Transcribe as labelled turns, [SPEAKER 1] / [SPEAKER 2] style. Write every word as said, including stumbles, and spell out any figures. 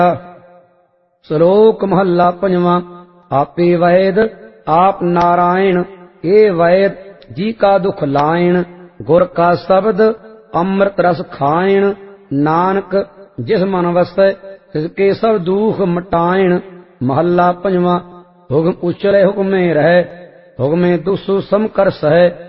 [SPEAKER 1] ਸ਼ਲੋਕ ਮਹੱਲਾ ਪੰਜਵਾਂ। ਆਪੇ ਵੈਦ ਆਪ ਨਾਰਾਇਣ, ਇਹ ਵੈਦ ਜੀ ਕਾ ਦੁਖ ਲਾਇਣ। ਗੁਰ ਕਾ ਸ਼ਬਦ ਅੰਮ੍ਰਿਤ ਰਸ ਖਾਇਣ। ਨਾਨਕ ਜਿਸ ਮਨ ਵਸੈ ਤਿਸ ਕੇ ਸਭ ਦੁਖ ਮਟਾਇਣ। ਮਹੱਲਾ ਪੰਜਵਾਂ। ਹੁਕਮ ਉਚਰੇ ਹੁਕਮੇ ਰਹਿ, ਹੁਕਮੇ ਦੁਸੂ ਸਮ ਕਰ ਸਹਿ।